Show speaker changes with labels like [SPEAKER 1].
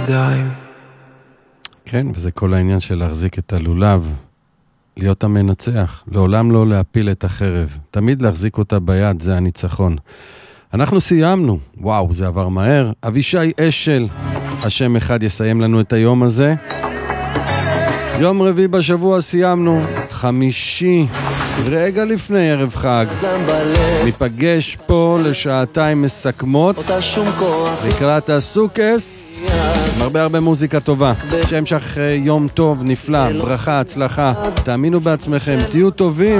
[SPEAKER 1] בידיים.
[SPEAKER 2] כן, וזה כל העניין של להחזיק את הלולב, להיות המנצח, לעולם לא להפיל את החרב, תמיד להחזיק אותה ביד, זה הניצחון. אנחנו סיימנו, וואו, זה עבר מהר. אבישי אשל, השם אחד יסיים לנו את היום הזה. יום רביעי בשבוע סיימנו, חמישי, רגע לפני ערב חג. ניפגש פה לשעתיים מסכמות לקראת הסוכס, עם הרבה מוזיקה טובה. שהמשך יום טוב, נפלא, ברכה, הצלחה. תאמינו בעצמכם, תהיו טובים.